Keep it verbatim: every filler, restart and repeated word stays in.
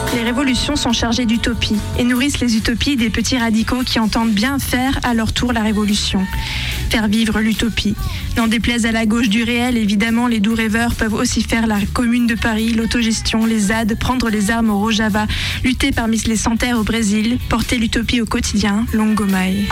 Les révolutions sont chargées d'utopie et nourrissent les utopies des petits radicaux qui entendent bien faire à leur tour la révolution. Faire vivre l'utopie. N'en déplaise à la gauche du réel, évidemment, les doux rêveurs peuvent aussi faire la Commune de Paris, l'autogestion, les Z A D, prendre les armes au Rojava, lutter parmi les sans-terre au Brésil, porter l'utopie au quotidien, longo mai.